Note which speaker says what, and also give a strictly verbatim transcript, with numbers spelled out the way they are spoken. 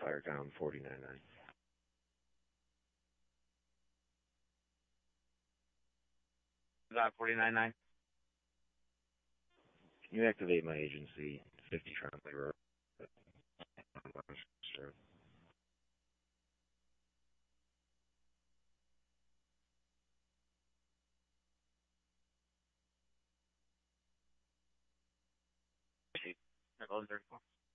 Speaker 1: Firecom forty ninety-nine.
Speaker 2: That forty-nine nine.
Speaker 1: Can you activate my agency, fifty Tremblay Road? Sure.
Speaker 2: eleven thirty-four.